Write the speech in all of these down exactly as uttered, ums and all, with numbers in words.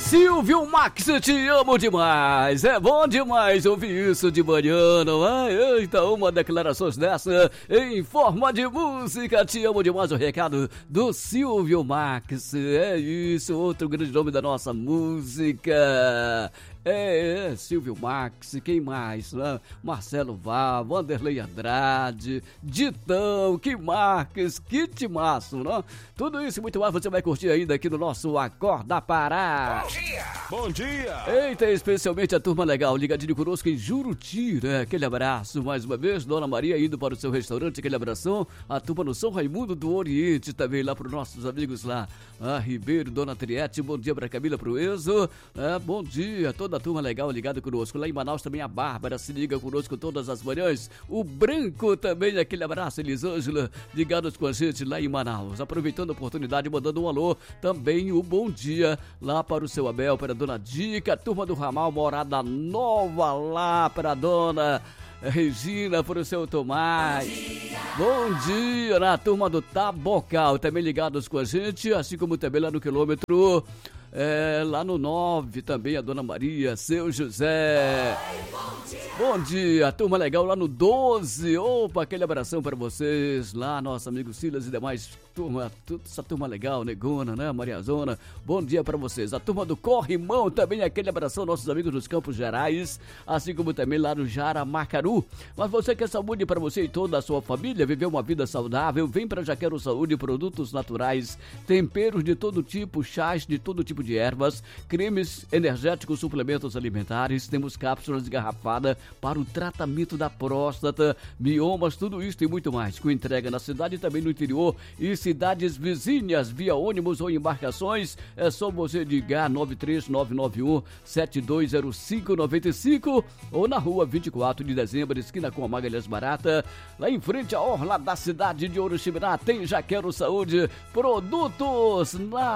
Silvio Max, te amo demais. É bom demais ouvir isso de manhã, não é? Então, uma declaração dessa em forma de música. Te amo demais, o recado do Silvio Max. É isso, outro grande nome da nossa música. É, é, Silvio Max, quem mais, né? Marcelo Vá, Vanderlei Andrade, Ditão, que Marques, que timaço, né? Tudo isso e muito mais você vai curtir ainda aqui no nosso Acorda Pará. Bom dia! Bom dia! Eita, especialmente a turma legal, ligadinho conosco em Juruti, né? Aquele abraço mais uma vez, Dona Maria indo para o seu restaurante, aquele abração, a turma no São Raimundo do Oriente também lá para os nossos amigos lá, a Ribeiro, Dona Triete, bom dia para Camila Proenzo, é, bom dia a toda a turma legal ligada conosco. Lá em Manaus também a Bárbara se liga conosco todas as manhãs. O Branco também, aquele abraço, Elisângela, ligados com a gente lá em Manaus. Aproveitando a oportunidade, mandando um alô, também o bom dia lá para o seu Abel, para a Dona Dica, a turma do Ramal, Morada Nova lá para a Dona Regina, para o seu Tomás. Bom dia na turma do Tabocal, também ligados com a gente, assim como também lá no quilômetro É, lá no nove também a Dona Maria, seu José. Ai, bom dia. Bom dia, turma legal lá no doze. Opa, aquele abração para vocês lá, nosso amigo Silas e demais turma, toda essa turma legal, Negona, né, Maria Zona. Bom dia para vocês. A turma do Corrimão também, aquele abração, nossos amigos dos Campos Gerais, assim como também lá no Jaramacaru. Mas você quer saúde para você e toda a sua família, viver uma vida saudável? Vem para Jaquero Saúde, produtos naturais, temperos de todo tipo, chás de todo tipo de ervas, cremes energéticos, suplementos alimentares, temos cápsulas de garrafada para o tratamento da próstata, miomas, tudo isso e muito mais, com entrega na cidade e também no interior e cidades vizinhas, via ônibus ou embarcações. É só você ligar nove três nove nove um sete dois zero cinco nove cinco ou na rua vinte e quatro de dezembro, esquina com a Magalhães Barata, lá em frente à orla da cidade de Uruximiná, tem Jaquero Saúde, produtos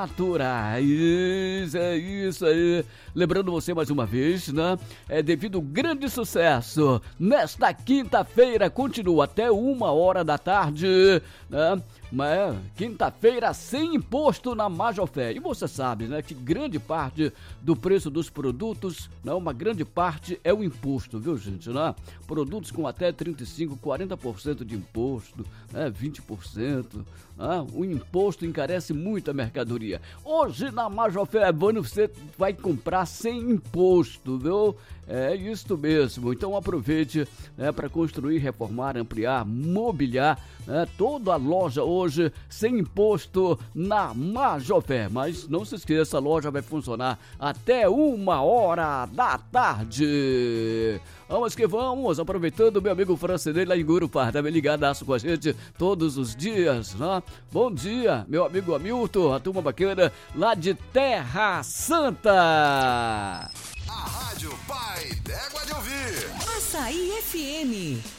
naturais. É isso aí. Lembrando você mais uma vez, né? É devido ao grande sucesso. Nesta quinta-feira, continua até uma hora da tarde, né? Mas quinta-feira sem imposto na Majofé. E você sabe, né, que grande parte do preço dos produtos, né, uma grande parte é o imposto, viu, gente, né? Produtos com até trinta e cinco, quarenta por cento de imposto, né, vinte por cento, né? O imposto encarece muito a mercadoria. Hoje na Majofé você vai comprar sem imposto, viu? É isso mesmo. Então aproveite, né, para construir, reformar, ampliar, mobiliar, né, toda a loja hoje sem imposto na Majofé. Mas não se esqueça, a loja vai funcionar até uma hora da tarde. Vamos que vamos, aproveitando o meu amigo Francinei lá em Gurupá, também ligadaço com a gente todos os dias, né? Bom dia, meu amigo Hamilton, a turma bacana lá de Terra Santa. A Rádio Pai d'Égua de Ouvir. Açaí F M.